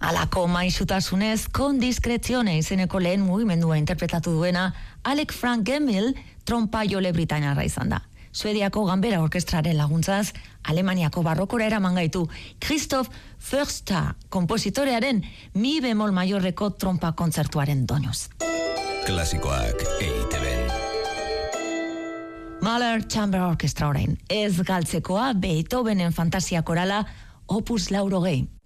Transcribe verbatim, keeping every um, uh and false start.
Alako maisutasunez, con discrezione izeneko lehen mugimendua interpretatu duena Alec Frank Gemmill trompa jole britainarra izan da. Suediako ganbera orkestraren laguntzaz, Alemaniako barrokora eraman gaitu Christoph Förster kompositorearen mi bemol maiorreko trompa kontzertuaren doinuz. Klasikoak E I T B. Mahler Chamber Orchestra orain, ez galtzekoa Beethovenen fantasia korala Opus laurogei.